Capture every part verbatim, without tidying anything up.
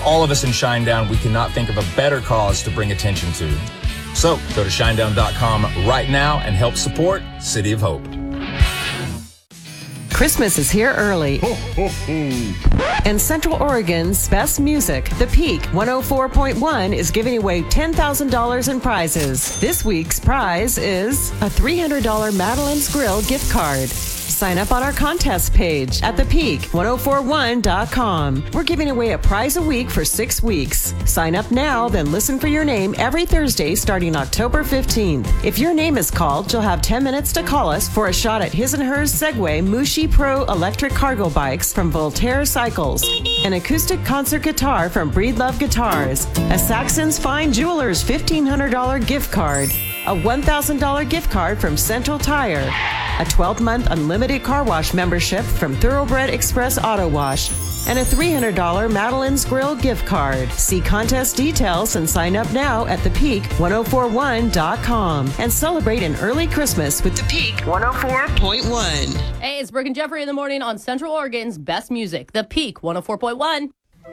all of us in Shinedown, we cannot think of a better cause to bring attention to. So go to shinedown dot com right now and help support City of Hope. Christmas is here early. And Central Oregon's best music, The Peak one oh four point one, is giving away ten thousand dollars in prizes. This week's prize is a three hundred dollars Madeline's Grill gift card. Sign up on our contest page at the peak one oh four one dot com. We're giving away a prize a week for six weeks. Sign up now, then listen for your name every Thursday starting October fifteenth. If your name is called, you'll have ten minutes to call us for a shot at his and hers Segway Mushi Pro electric cargo bikes from Voltaire Cycles, an acoustic concert guitar from Breedlove Guitars, a Saxon's Fine Jewelers fifteen hundred dollars gift card, a one thousand dollars gift card from Central Tire, a twelve-month unlimited car wash membership from Thoroughbred Express Auto Wash, and a three hundred dollars Madeline's Grill gift card. See contest details and sign up now at the peak one oh four one dot com and celebrate an early Christmas with The Peak one oh four point one. Hey, it's Brooke and Jeffrey in the morning on Central Oregon's best music, The Peak one oh four point one.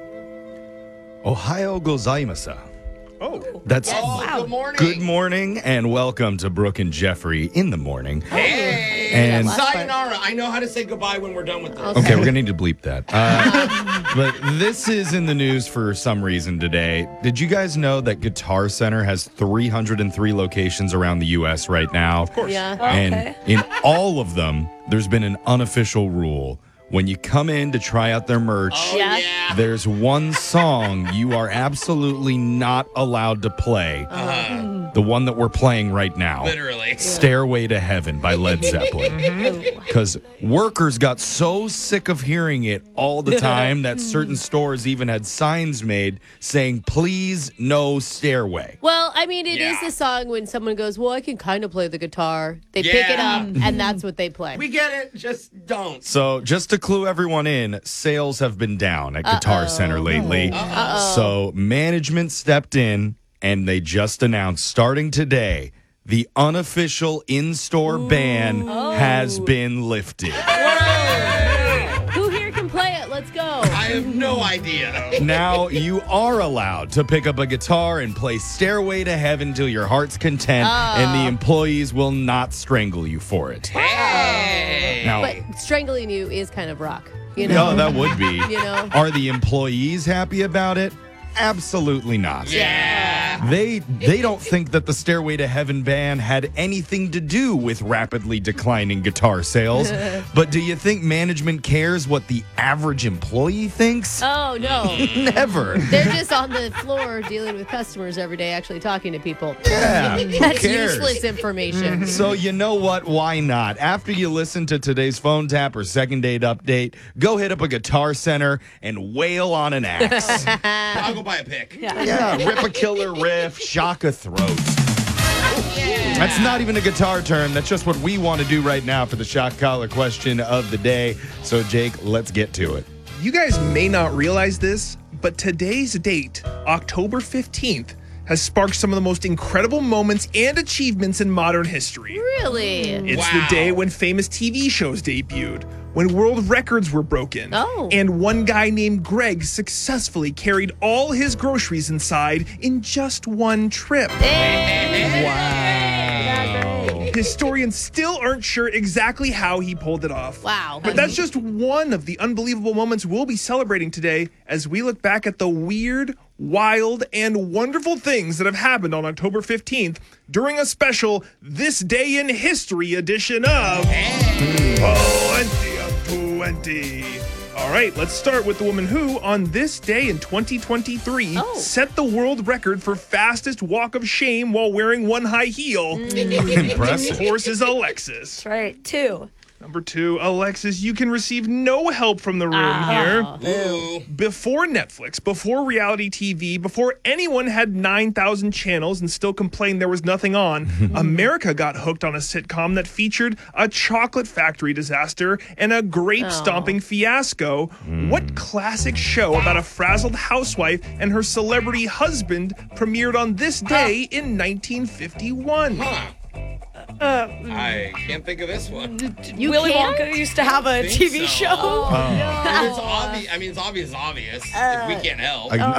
Ohio gozaimasu. Oh, that's oh, wow. Good morning. Good morning, and welcome to Brooke and Jeffrey in the morning. Hey, And- sayonara. I know how to say goodbye when we're done with this. Okay, we're gonna need to bleep that. Uh, but this is in the news for some reason today. Did you guys know that Guitar Center has three hundred three locations around the U S right now? Of course. Yeah. And in all of them, there's been an unofficial rule. When you come in to try out their merch, Oh, Yeah. yeah. there's one song you are absolutely not allowed to play. Uh, The one that we're playing right now. literally. Stairway to Heaven by Led Zeppelin. Because workers got so sick of hearing it all the time that certain stores even had signs made saying, please, no stairway. Well, I mean, it is Yeah. the song when someone goes, well, I can kind of play the guitar. They pick it Yeah. up, and that's what they play. We get it. Just don't. So just to clue everyone in, sales have been down at Guitar Center lately. Uh-oh. So management stepped in and they just announced starting today, the unofficial in-store ban has been lifted. Who here can play it? Let's go. I have no idea. Now you are allowed to pick up a guitar and play Stairway to Heaven till your heart's content, and the employees will not strangle you for it. Hey. Now, But strangling you is kind of rock, you know? no, that would be. You know? Are the employees happy about it? Absolutely not. Yeah. They they don't think that the Stairway to Heaven ban had anything to do with rapidly declining guitar sales. But do you think management cares what the average employee thinks? Oh, no. Never. They're just on the floor dealing with customers every day, actually talking to people. Yeah, who That's cares? useless information. So you know what? Why not? After you listen to today's phone tap or second date update, go hit up a Guitar Center and wail on an axe. I'll go buy a pick. Yeah, rip a killer riff, shock a throat. That's not even a guitar term. That's just what we want to do right now for the shock collar question of the day. So, Jake, let's get to it. You guys may not realize this, but today's date, October fifteenth, has sparked some of the most incredible moments and achievements in modern history. Really? It's Wow. the day when famous T V shows debuted, when world records were broken, Oh. and one guy named Greg successfully carried all his groceries inside in just one trip. Historians still aren't sure exactly how he pulled it off. Wow. But that's just one of the unbelievable moments we'll be celebrating today as we look back at the weird, wild, and wonderful things that have happened on October fifteenth during a special This Day in History edition of twenty of twenty. All right, let's start with the woman who, on this day in twenty twenty-three, Oh. set the world record for fastest walk of shame while wearing one high heel. Impressive. Of course, is Alexis. That's right, two. Number two, Alexis, you can receive no help from the room here. Ooh. Before Netflix, before reality T V, before anyone had nine thousand channels and still complained there was nothing on, America got hooked on a sitcom that featured a chocolate factory disaster and a grape stomping fiasco. What classic show about a frazzled housewife and her celebrity husband premiered on this day in nineteen fifty-one? Huh. I can't think of this one. You Willy can't? Wonka used to have a think T V so. show. I mean, it's obvious. I mean, it's obvious, obvious. if we can't help. I,